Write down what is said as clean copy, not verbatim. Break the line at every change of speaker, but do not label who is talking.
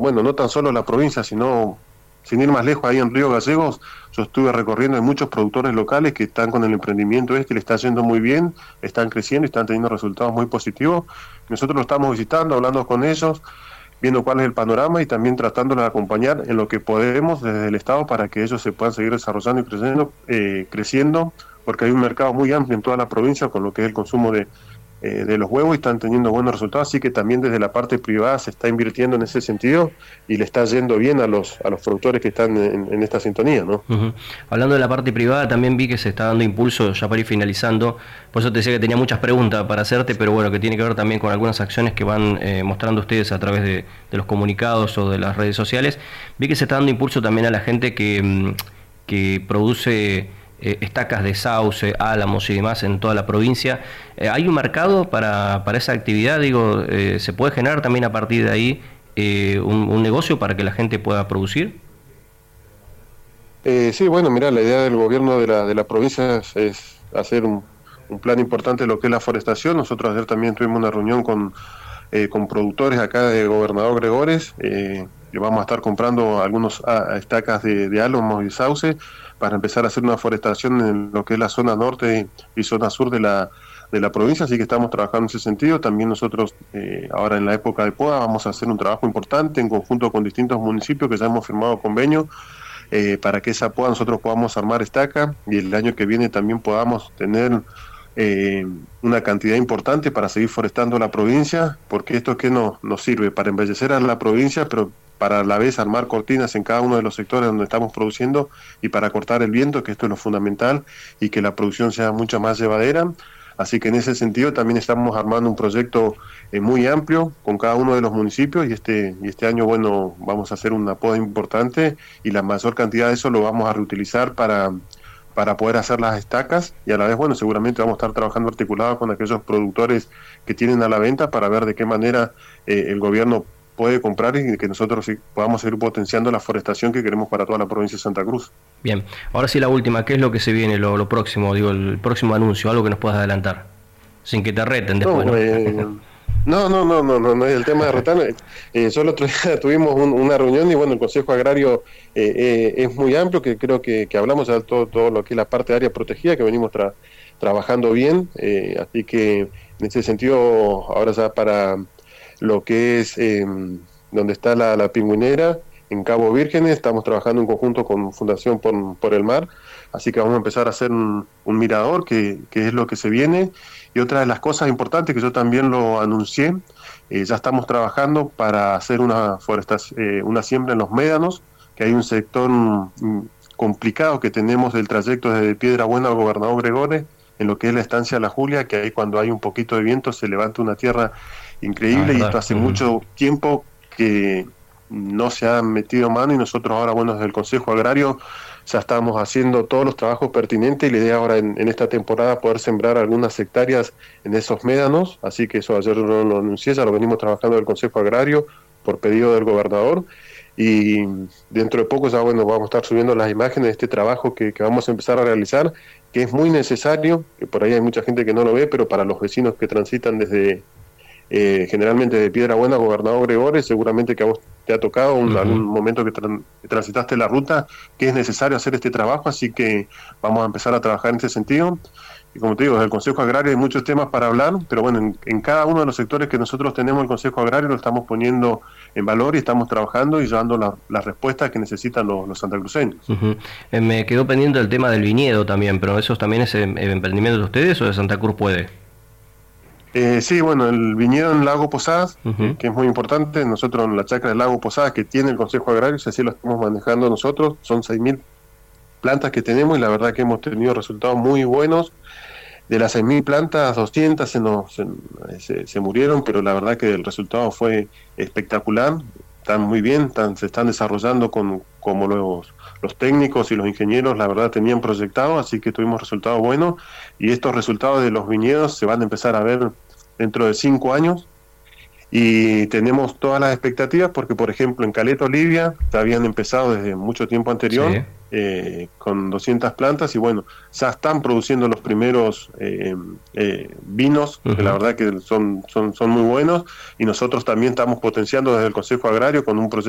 bueno, no tan solo la provincia, sino sin ir más lejos, ahí en Río Gallegos, yo estuve recorriendo, hay muchos productores locales que están con el emprendimiento le está yendo muy bien, están creciendo y están teniendo resultados muy positivos. Nosotros lo estamos visitando, hablando con ellos, viendo cuál es el panorama y también tratándolos de acompañar en lo que podemos desde el Estado para que ellos se puedan seguir desarrollando y creciendo, porque hay un mercado muy amplio en toda la provincia con lo que es el consumo de los huevos y están teniendo buenos resultados, así que también desde la parte privada se está invirtiendo en ese sentido y le está yendo bien a los productores que están en esta sintonía, ¿no?
Uh-huh. Hablando de la parte privada, también vi que se está dando impulso, ya para ir finalizando, por eso te decía que tenía muchas preguntas para hacerte, pero bueno, que tiene que ver también con algunas acciones que van mostrando ustedes a través de los comunicados o de las redes sociales. Vi que se está dando impulso también a la gente que produce estacas de sauce, álamos y demás en toda la provincia. ¿Hay un mercado para esa actividad? Digo, ¿se puede generar también a partir de ahí un negocio para que la gente pueda producir?
Sí, bueno, mira, la idea del gobierno de la provincia es hacer un plan importante de lo que es la forestación. Nosotros ayer también tuvimos una reunión con productores acá de Gobernador Gregores, que vamos a estar comprando algunos estacas de álamos y sauce para empezar a hacer una forestación en lo que es la zona norte y zona sur de la provincia, así que estamos trabajando en ese sentido. También nosotros, ahora en la época de poda, vamos a hacer un trabajo importante en conjunto con distintos municipios que ya hemos firmado convenio para que esa poda nosotros podamos armar estaca y el año que viene también podamos tener una cantidad importante para seguir forestando la provincia, porque esto que nos sirve para embellecer a la provincia, pero para a la vez armar cortinas en cada uno de los sectores donde estamos produciendo y para cortar el viento, que esto es lo fundamental, y que la producción sea mucho más llevadera. Así que en ese sentido también estamos armando un proyecto muy amplio con cada uno de los municipios y este año, bueno, vamos a hacer una poda importante y la mayor cantidad de eso lo vamos a reutilizar para poder hacer las estacas y a la vez, bueno, seguramente vamos a estar trabajando articulado con aquellos productores que tienen a la venta para ver de qué manera el gobierno puede comprar y que nosotros sí podamos seguir potenciando la forestación que queremos para toda la provincia de Santa Cruz.
Bien, ahora sí la última, ¿qué es lo que se viene, lo próximo, digo, el próximo anuncio, algo que nos puedas adelantar? Sin que te reten después,
No es el tema de retar. Solo otro día tuvimos una reunión y bueno, el Consejo Agrario es muy amplio, que creo que hablamos de todo lo que es la parte de área protegida, que venimos trabajando bien, así que en ese sentido, ahora ya para lo que es donde está la pingüinera, en Cabo Vírgenes, estamos trabajando en conjunto con Fundación por el Mar, así que vamos a empezar a hacer un mirador, que es lo que se viene. Y otra de las cosas importantes que yo también lo anuncié, ya estamos trabajando para hacer una siembra en los médanos, que hay un sector complicado que tenemos del trayecto desde Piedra Buena al Gobernador Gregores, en lo que es la estancia La Julia, que ahí cuando hay un poquito de viento se levanta una tierra increíble y esto hace mucho tiempo que no se ha metido mano y nosotros ahora, bueno, desde el Consejo Agrario ya estamos haciendo todos los trabajos pertinentes y la idea ahora en esta temporada poder sembrar algunas hectáreas en esos médanos, así que eso ayer lo anuncié, ya lo venimos trabajando del Consejo Agrario por pedido del gobernador y dentro de poco ya, bueno, vamos a estar subiendo las imágenes de este trabajo que vamos a empezar a realizar, que es muy necesario, que por ahí hay mucha gente que no lo ve, pero para los vecinos que transitan desde generalmente de Piedra Buena a Gobernador Gregores, seguramente que a vos te ha tocado algún momento que transitaste la ruta, que es necesario hacer este trabajo, así que vamos a empezar a trabajar en ese sentido. Y como te digo, desde el Consejo Agrario hay muchos temas para hablar, pero bueno, en cada uno de los sectores que nosotros tenemos el Consejo Agrario lo estamos poniendo en valor y estamos trabajando y llevando las respuestas que necesitan los santacruceños.
Me quedó pendiente el tema del viñedo también, pero ¿eso también es el emprendimiento de ustedes o de Santa Cruz puede?
Sí, bueno, el viñedo en Lago Posadas, que es muy importante, nosotros en la chacra del Lago Posadas, que tiene el Consejo Agrario, así lo estamos manejando nosotros, son 6.000 plantas que tenemos y la verdad que hemos tenido resultados muy buenos. De las 6.000 plantas, 200 se murieron, pero la verdad que el resultado fue espectacular, están muy bien, se están desarrollando como los técnicos y los ingenieros la verdad tenían proyectado, así que tuvimos resultados buenos y estos resultados de los viñedos se van a empezar a ver dentro de 5 años y tenemos todas las expectativas porque, por ejemplo, en Caleta Olivia ya habían empezado desde mucho tiempo anterior con 200 plantas y bueno, ya están produciendo los primeros vinos, que la verdad que son muy buenos y nosotros también estamos potenciando desde el Consejo Agrario con un proyecto